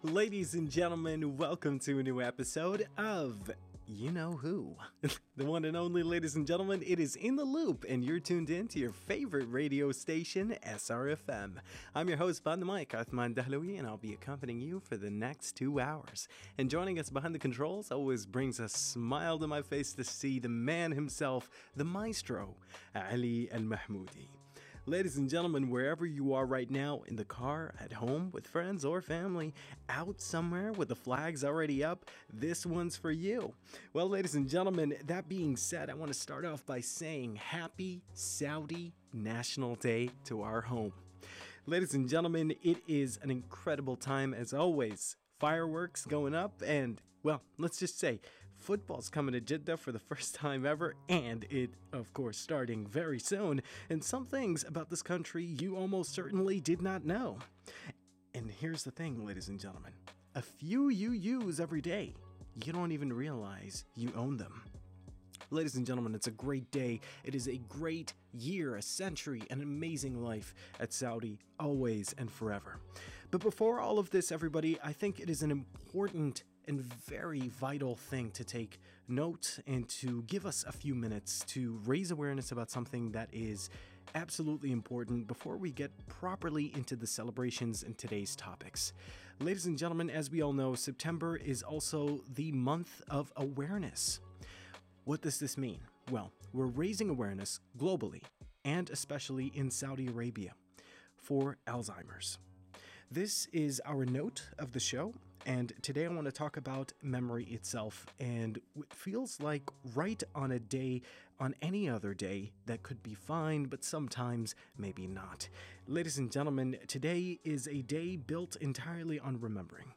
Ladies and gentlemen, welcome to a new episode of You Know Who. The one and only, ladies and gentlemen, it is In the Loop, and you're tuned in to your favorite radio station, SRFM. I'm your host, behind the mic, Athman Dahlawi, and I'll be accompanying you for the next 2 hours. And joining us behind the controls always brings a smile to my face to see the man himself, the maestro, Ali Al-Mahmoudi. Ladies and gentlemen, wherever you are right now, in the car, at home, with friends or family, out somewhere with the flags already up, this one's for you. Well, ladies and gentlemen, that being said, I want to start off by saying Happy Saudi National Day to our home. Ladies and gentlemen, it is an incredible time as always. Fireworks going up and, well, let's just say football's coming to Jeddah for the first time ever, and it, of course, starting very soon. And some things about this country you almost certainly did not know. And here's the thing, ladies and gentlemen. A few you use every day, you don't even realize you own them. Ladies and gentlemen, it's a great day. It is a great year, a century, an amazing life at Saudi, always and forever. But before all of this, everybody, I think it is an important and very vital thing to take note and to give us a few minutes to raise awareness about something that is absolutely important before we get properly into the celebrations and today's topics. Ladies and gentlemen, as we all know, September is also the month of awareness. What does this mean? Well, we're raising awareness globally and especially in Saudi Arabia for Alzheimer's. This is our note of the show, and today I want to talk about memory itself, and it feels like right on a day, on any other day, that could be fine, but sometimes maybe not. Ladies and gentlemen, today is a day built entirely on remembering.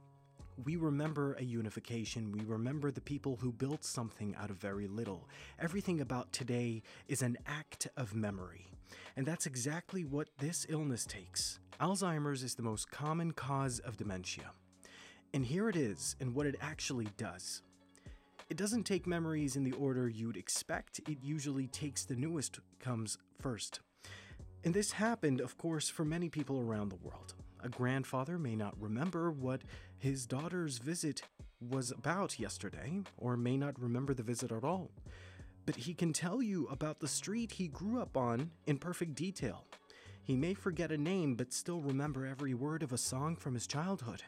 We remember a unification. We remember the people who built something out of very little. Everything about today is an act of memory. And that's exactly what this illness takes. Alzheimer's is the most common cause of dementia. And here it is, and what it actually does. It doesn't take memories in the order you'd expect. It usually takes the newest comes first. And this happened, of course, for many people around the world. A grandfather may not remember what his daughter's visit was about yesterday, or may not remember the visit at all. But he can tell you about the street he grew up on in perfect detail. He may forget a name, but still remember every word of a song from his childhood.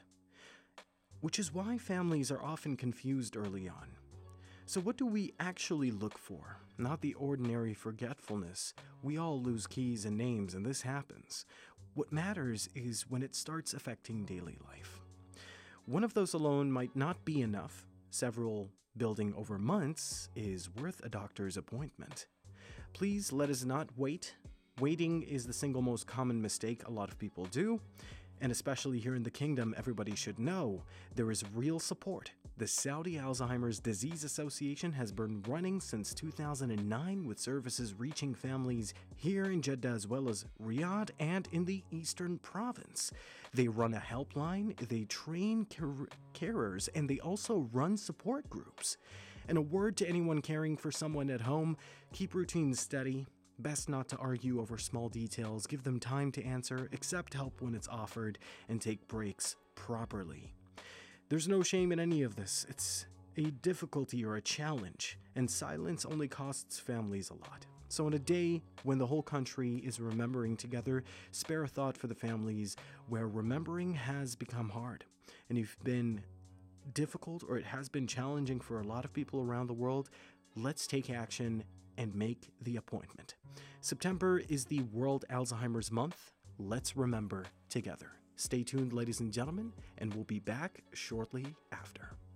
Which is why families are often confused early on. So what do we actually look for? Not the ordinary forgetfulness. We all lose keys and names, and this happens. What matters is when it starts affecting daily life. One of those alone might not be enough. Several building over months is worth a doctor's appointment. Please let us not wait. Waiting is the single most common mistake a lot of people do. And especially here in the kingdom, everybody should know there is real support. The Saudi Alzheimer's Disease Association has been running since 2009 with services reaching families here in Jeddah as well as Riyadh and in the Eastern Province. They run a helpline, they train carers, and they also run support groups. And a word to anyone caring for someone at home, keep routines steady. Best not to argue over small details, give them time to answer, accept help when it's offered, and take breaks properly. There's no shame in any of this. It's a difficulty or a challenge, and silence only costs families a lot. So on a day when the whole country is remembering together, spare a thought for the families where remembering has become hard. And you've been difficult or it has been challenging for a lot of people around the world. Let's take action and make the appointment. September is the World Alzheimer's Month. Let's remember together. Stay tuned, ladies and gentlemen, and we'll be back shortly after.